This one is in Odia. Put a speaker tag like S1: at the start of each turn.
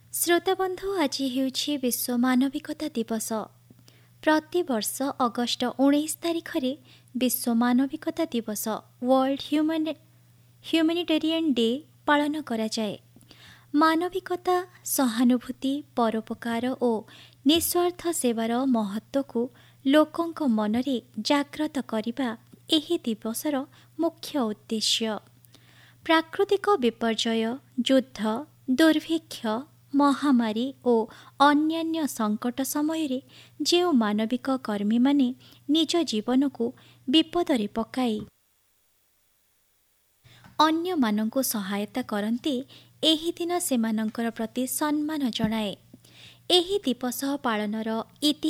S1: ଶ୍ରୋତାବନ୍ଧୁ, ଆଜି ହେଉଛି ବିଶ୍ୱ ମାନବିକତା ଦିବସ। ପ୍ରତିବର୍ଷ ଅଗଷ୍ଟ 19 ତାରିଖରେ ବିଶ୍ୱ ମାନବିକତା ଦିବସ ୱାର୍ଲଡ ହ୍ୟୁମାନିଟେରିଆନ୍ ଡେ ପାଳନ କରାଯାଏ। ମାନବିକତା, ସହାନୁଭୂତି, ପରୋପକାର ଓ ନିଃସ୍ୱାର୍ଥ ସେବାର ମହତ୍ତ୍ୱକୁ ଲୋକଙ୍କ ମନରେ ଜାଗ୍ରତ କରିବା ଏହି ଦିବସର ମୁଖ୍ୟ ଉଦ୍ଦେଶ୍ୟ। ପ୍ରାକୃତିକ ବିପର୍ଯ୍ୟୟ, ଯୁଦ୍ଧ, ଦୁର୍ଭିକ୍ଷ, ମହାମାରୀ ଓ ଅନ୍ୟାନ୍ୟ ସଙ୍କଟ ସମୟରେ ଯେଉଁ ମାନବିକ କର୍ମୀମାନେ ନିଜ ଜୀବନକୁ ବିପଦରେ ପକାଇ ଅନ୍ୟମାନଙ୍କୁ ସହାୟତା କରନ୍ତି, ଏହି ଦିନ ସେମାନଙ୍କର ପ୍ରତି ସମ୍ମାନ ଜଣାଏ। ଏହି ଦିବସ ପାଳନର